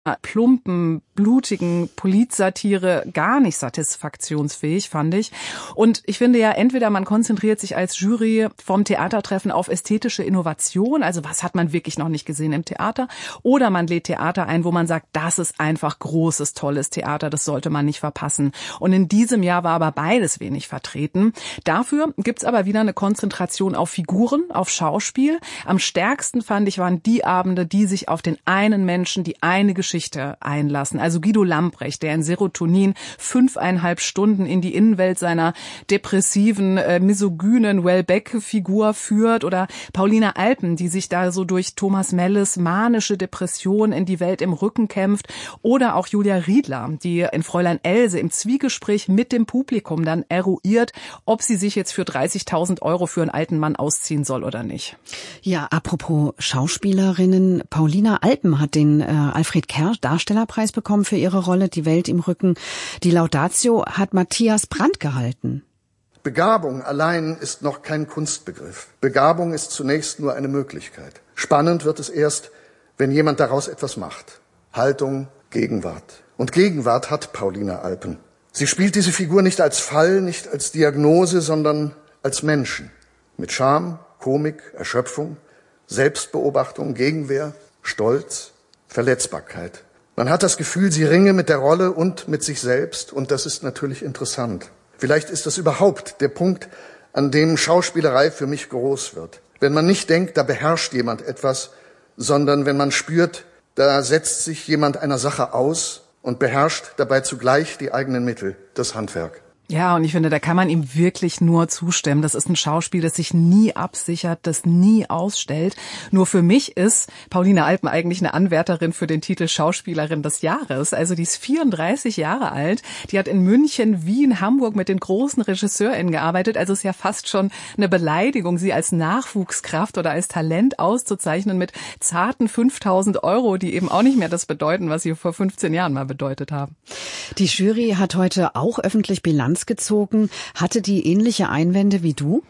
plumpen, blutigen Politsatire gar nicht satisfaktionsfähig, fand ich. Und ich finde ja, entweder man konzentriert sich als Jury vom Theatertreffen auf ästhetische Innovation, also was hat man wirklich noch nicht gesehen im Theater, oder man lädt Theater ein, wo man sagt, das ist einfach großes, tolles Theater, das sollte man nicht verpassen. Und in diesem Jahr war aber beides wenig vertreten. Dafür gibt's aber wieder eine Konzentration auf Figuren, auf Schauspiel. Am stärksten, fand ich, waren die Abende, die sich auf den einen Menschen, die eine Geschichte einlassen. Also Guido Lamprecht, der in Serotonin 5,5 Stunden in die Innenwelt seiner depressiven, misogynen Welbeck-Figur führt, oder Paulina Alpen, die sich da so durch Thomas Melles manische Depression in die Welt im Rücken kämpft, oder auch Julia Riedler, die in Fräulein Else im Zwiegespräch mit dem Publikum dann eruiert, ob sie sich jetzt für 30.000 € für einen alten Mann ausziehen soll oder nicht. Ja, apropos Schauspielerinnen, Paulina Alpen hat den Alfred Kerr Darstellerpreis bekommen für ihre Rolle Die Welt im Rücken. Die Laudatio hat Matthias Brandt gehalten. Begabung allein ist noch kein Kunstbegriff. Begabung ist zunächst nur eine Möglichkeit. Spannend wird es erst, wenn jemand daraus etwas macht. Haltung, Gegenwart. Und Gegenwart hat Paulina Alpen. Sie spielt diese Figur nicht als Fall, nicht als Diagnose, sondern als Menschen. Mit Scham, Komik, Erschöpfung, Selbstbeobachtung, Gegenwehr, Stolz, Verletzbarkeit. Man hat das Gefühl, sie ringe mit der Rolle und mit sich selbst, und das ist natürlich interessant. Vielleicht ist das überhaupt der Punkt, an dem Schauspielerei für mich groß wird. Wenn man nicht denkt, da beherrscht jemand etwas, sondern wenn man spürt, da setzt sich jemand einer Sache aus und beherrscht dabei zugleich die eigenen Mittel, das Handwerk. Ja, und ich finde, da kann man ihm wirklich nur zustimmen. Das ist ein Schauspiel, das sich nie absichert, das nie ausstellt. Nur für mich ist Paulina Alpen eigentlich eine Anwärterin für den Titel Schauspielerin des Jahres. Also die ist 34 Jahre alt. Die hat in München, Wien, Hamburg mit den großen RegisseurInnen gearbeitet. Also ist ja fast schon eine Beleidigung, sie als Nachwuchskraft oder als Talent auszuzeichnen mit zarten 5.000 €, die eben auch nicht mehr das bedeuten, was sie vor 15 Jahren mal bedeutet haben. Die Jury hat heute auch öffentlich Bilanz gezogen. Hatte die ähnliche Einwände wie du?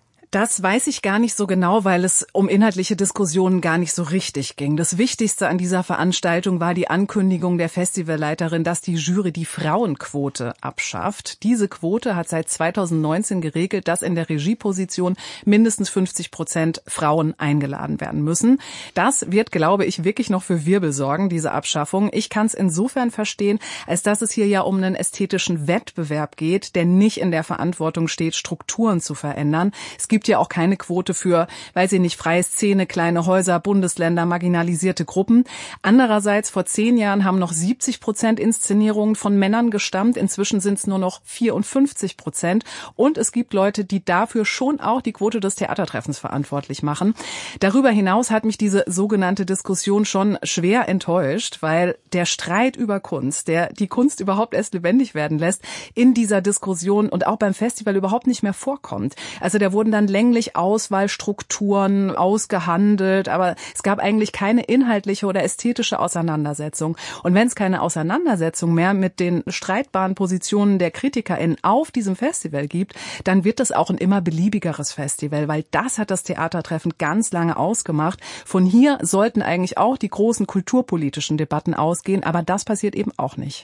Das weiß ich gar nicht so genau, weil es um inhaltliche Diskussionen gar nicht so richtig ging. Das Wichtigste an dieser Veranstaltung war die Ankündigung der Festivalleiterin, dass die Jury die Frauenquote abschafft. Diese Quote hat seit 2019 geregelt, dass in der Regieposition mindestens 50% Frauen eingeladen werden müssen. Das wird, glaube ich, wirklich noch für Wirbel sorgen, diese Abschaffung. Ich kann es insofern verstehen, als dass es hier ja um einen ästhetischen Wettbewerb geht, der nicht in der Verantwortung steht, Strukturen zu verändern. Es gibt ja auch keine Quote für, weiß ich nicht, freie Szene, kleine Häuser, Bundesländer, marginalisierte Gruppen. Andererseits, vor 10 Jahren haben noch 70% Inszenierungen von Männern gestammt. Inzwischen sind es nur noch 54%. Und es gibt Leute, die dafür schon auch die Quote des Theatertreffens verantwortlich machen. Darüber hinaus hat mich diese sogenannte Diskussion schon schwer enttäuscht, weil der Streit über Kunst, der die Kunst überhaupt erst lebendig werden lässt, in dieser Diskussion und auch beim Festival überhaupt nicht mehr vorkommt. Also da wurden dann länglich Auswahlstrukturen ausgehandelt, aber es gab eigentlich keine inhaltliche oder ästhetische Auseinandersetzung. Und wenn es keine Auseinandersetzung mehr mit den streitbaren Positionen der KritikerInnen auf diesem Festival gibt, dann wird das auch ein immer beliebigeres Festival, weil das hat das Theatertreffen ganz lange ausgemacht. Von hier sollten eigentlich auch die großen kulturpolitischen Debatten ausgehen, aber das passiert eben auch nicht.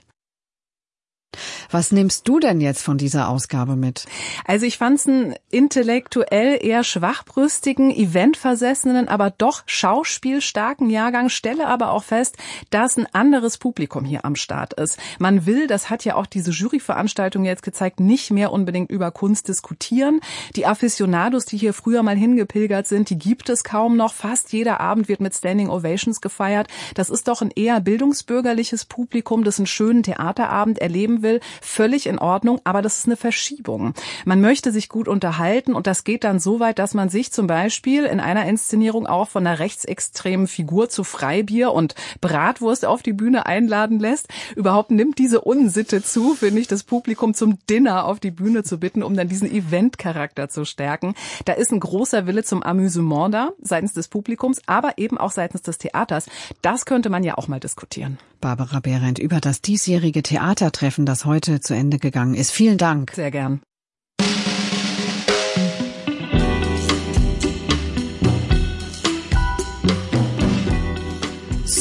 Was nimmst du denn jetzt von dieser Ausgabe mit? Also ich fand es einen intellektuell eher schwachbrüstigen, eventversessenen, aber doch schauspielstarken Jahrgang, stelle aber auch fest, dass ein anderes Publikum hier am Start ist. Man will, das hat ja auch diese Juryveranstaltung jetzt gezeigt, nicht mehr unbedingt über Kunst diskutieren. Die Aficionados, die hier früher mal hingepilgert sind, die gibt es kaum noch. Fast jeder Abend wird mit Standing Ovations gefeiert. Das ist doch ein eher bildungsbürgerliches Publikum, das einen schönen Theaterabend erleben will. Völlig in Ordnung, aber das ist eine Verschiebung. Man möchte sich gut unterhalten und das geht dann so weit, dass man sich zum Beispiel in einer Inszenierung auch von einer rechtsextremen Figur zu Freibier und Bratwurst auf die Bühne einladen lässt. Überhaupt nimmt diese Unsitte zu, finde ich, das Publikum zum Dinner auf die Bühne zu bitten, um dann diesen Eventcharakter zu stärken. Da ist ein großer Wille zum Amüsement da, seitens des Publikums, aber eben auch seitens des Theaters. Das könnte man ja auch mal diskutieren. Barbara Behrendt über das diesjährige Theatertreffen, das heute zu Ende gegangen ist. Vielen Dank. Sehr gern.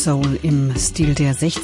Soul im Stil der 60er.